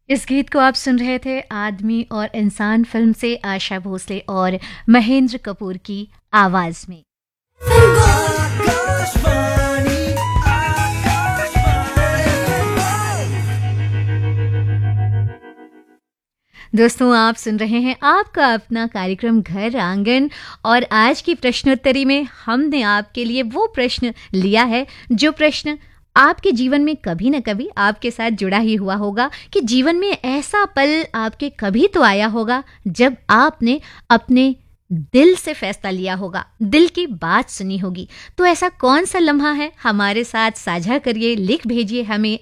इस गीत को आप सुन रहे थे आदमी और इंसान फिल्म से आशा भोसले और महेंद्र कपूर की आवाज में। दोस्तों, आप सुन रहे हैं आपका अपना कार्यक्रम घर आंगन और आज की प्रश्नोत्तरी में हमने आपके लिए वो प्रश्न लिया है जो प्रश्न आपके जीवन में कभी न कभी आपके साथ जुड़ा ही हुआ होगा कि जीवन में ऐसा पल आपके कभी तो आया होगा जब आपने अपने दिल से फैसला लिया होगा, दिल की बात सुनी होगी। तो ऐसा कौन सा लम्हा है, हमारे साथ साझा करिए, लिख भेजिए हमें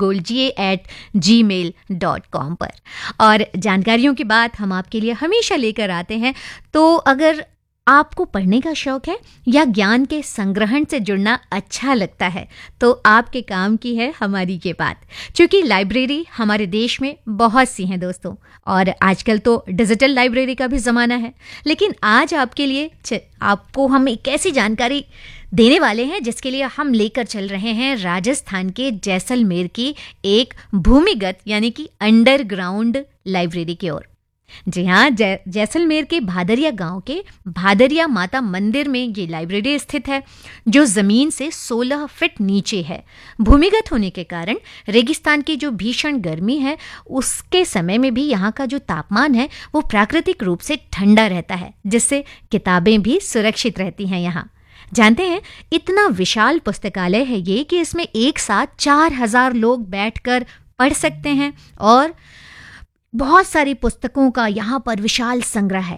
fmgolga@gmail.com पर। और जानकारियों की बात हम आपके लिए हमेशा लेकर आते हैं। तो अगर आपको पढ़ने का शौक है या ज्ञान के संग्रहण से जुड़ना अच्छा लगता है तो आपके काम की है हमारी ये बात, क्योंकि लाइब्रेरी हमारे देश में बहुत सी हैं दोस्तों, और आजकल तो डिजिटल लाइब्रेरी का भी ज़माना है। लेकिन आज आपके लिए आपको हम एक ऐसी जानकारी देने वाले हैं जिसके लिए हम लेकर चल रहे हैं राजस्थान के जैसलमेर की एक भूमिगत यानी कि अंडरग्राउंड लाइब्रेरी की ओर। जी हाँ, जैसलमेर के भादरिया गांव के भादरिया माता मंदिर में ये लाइब्रेरी स्थित है, जो जमीन से 16 फीट नीचे है। भूमिगत होने के कारण रेगिस्तान की जो भीषण गर्मी है उसके समय में भी यहाँ का जो तापमान है वो प्राकृतिक रूप से ठंडा रहता है, जिससे किताबें भी सुरक्षित रहती हैं यहाँ। जानते हैं, इतना विशाल पुस्तकालय है ये कि इसमें एक साथ 4000 लोग बैठकर पढ़ सकते हैं और बहुत सारी पुस्तकों का यहाँ पर विशाल संग्रह है।